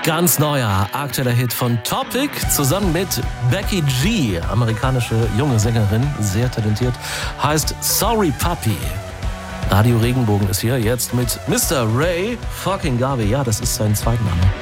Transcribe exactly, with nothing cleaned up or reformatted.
Ganz neuer, aktueller Hit von Topic zusammen mit Becky G, amerikanische junge Sängerin, sehr talentiert, heißt Sorry Puppy. Radio Regenbogen ist hier jetzt mit Mister Ray fucking Garvey. Ja, das ist sein Zweitname.